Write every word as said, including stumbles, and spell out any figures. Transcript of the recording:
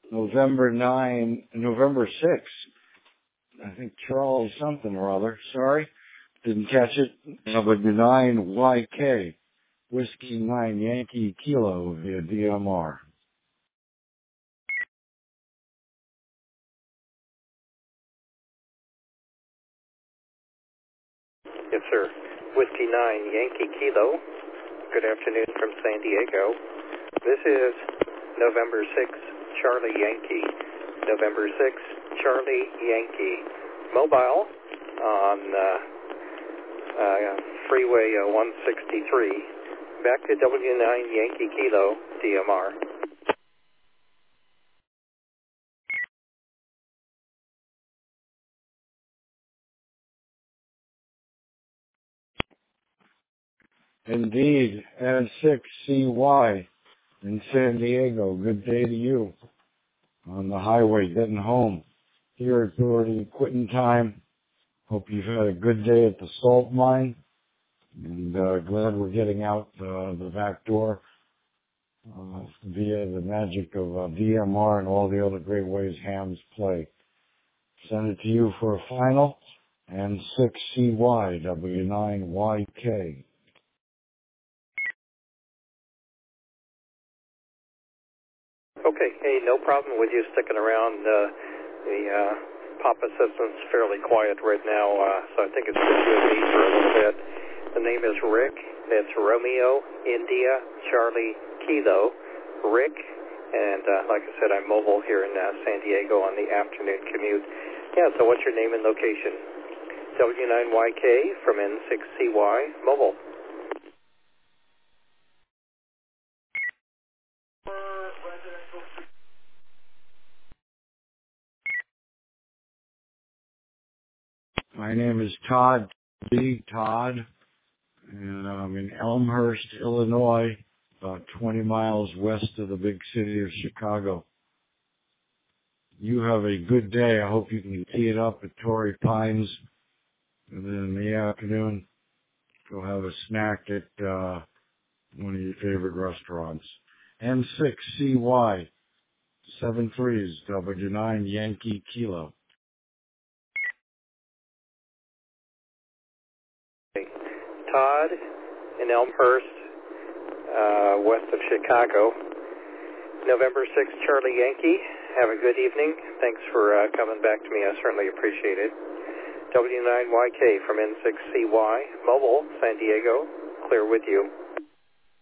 November ninth, November sixth. I think Charles something or other. Sorry. Didn't catch it. W nine Y K. Whiskey nine Yankee Kilo via D M R. Yes, sir. Whiskey nine Yankee Kilo. Good afternoon from San Diego. This is November sixth, Charlie Yankee. November sixth, Charlie Yankee. Mobile on uh, uh, Freeway uh, one sixty-three. Back to W nine Yankee Kilo, D M R. Indeed, N six C Y in San Diego. Good day to you. On the highway, getting home. Here it's already quitting time. Hope you've had a good day at the salt mine. And uh, glad we're getting out uh, the back door uh, via the magic of uh, D M R and all the other great ways hams play. Send it to you for a final. N six C Y W nine Y K. Okay, hey, no problem with you sticking around. Uh, the uh, Papa system's fairly quiet right now, uh, so I think it's just you and me for a little bit. The name is Rick. That's Romeo, India, Charlie, Kilo. Rick, and uh, like I said, I'm mobile here in uh, San Diego on the afternoon commute. Yeah, so what's your name and location? W nine Y K from N six C Y, mobile. My name is Todd, D. Todd, and I'm in Elmhurst, Illinois, about twenty miles west of the big city of Chicago. You have a good day. I hope you can tee it up at Torrey Pines, and then in the afternoon, go have a snack at uh, one of your favorite restaurants. N six C Y, seven threes, W nine Yankee Kilo. Todd in Elmhurst, uh, west of Chicago. November sixth, Charlie Yankee. Have a good evening. Thanks for uh, coming back to me. I certainly appreciate it. W nine Y K from N six C Y, mobile, San Diego. Clear with you.